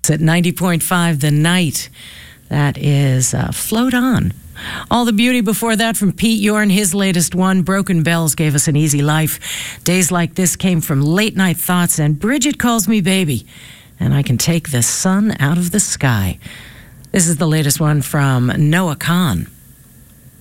It's at 90.5 The Night. That is Float On. All the Beauty before that from Pete Yorn, his latest one. Broken Bells gave us An Easy Life. Days Like This came from Late Night Thoughts, and Bridget Calls Me Baby. And I Can Take the Sun Out of the Sky. This is the latest one from Noah Kahan.